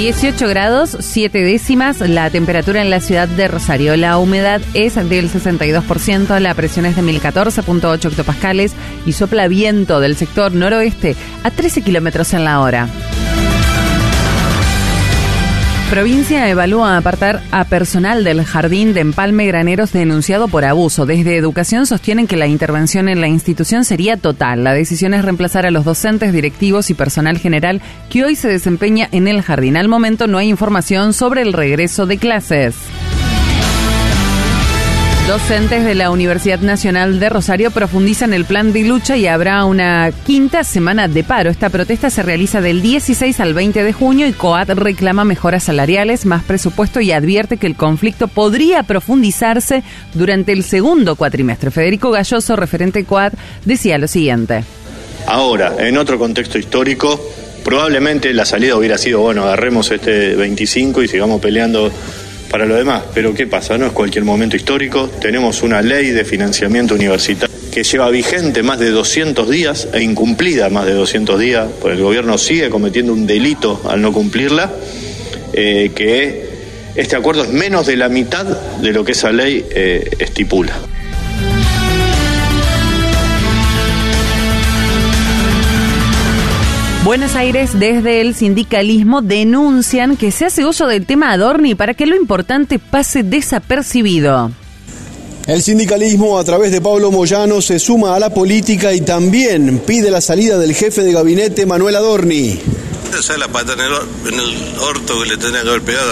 18 grados, 7 décimas, la temperatura en la ciudad de Rosario. La humedad es del 62%, la presión es de 1014.8 hectopascales y sopla viento del sector noroeste a 13 kilómetros en la hora. Provincia evalúa apartar a personal del jardín de Empalme Graneros denunciado por abuso. Desde Educación sostienen que la intervención en la institución sería total. La decisión es reemplazar a los docentes, directivos y personal general que hoy se desempeña en el jardín. Al momento no hay información sobre el regreso de clases. Docentes de la Universidad Nacional de Rosario profundizan el plan de lucha y habrá una quinta semana de paro. Esta protesta se realiza del 16 al 20 de junio y COAT reclama mejoras salariales, más presupuesto y advierte que el conflicto podría profundizarse durante el segundo cuatrimestre. Federico Galloso, referente COAT, decía lo siguiente. Ahora, en otro contexto histórico, probablemente la salida hubiera sido, bueno, agarremos este 25 y sigamos peleando para lo demás, pero ¿qué pasa? No es cualquier momento histórico, tenemos una ley de financiamiento universitario que lleva vigente más de 200 días e incumplida más de 200 días, porque el gobierno sigue cometiendo un delito al no cumplirla, que este acuerdo es menos de la mitad de lo que esa ley estipula. Buenos Aires, desde el sindicalismo, denuncian que se hace uso del tema Adorni para que lo importante pase desapercibido. El sindicalismo, a través de Pablo Moyano, se suma a la política y también pide la salida del jefe de gabinete, Manuel Adorni. Esa es la pata en el orto que le tenía que haber pegado